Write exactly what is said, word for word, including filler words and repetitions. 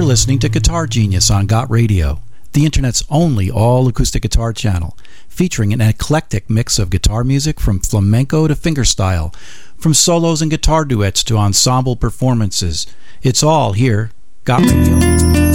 listening to Guitar Genius on Got Radio, the internet's only all-acoustic guitar channel, featuring an eclectic mix of guitar music from flamenco to fingerstyle, from solos and guitar duets to ensemble performances. It's all here, Got Radio.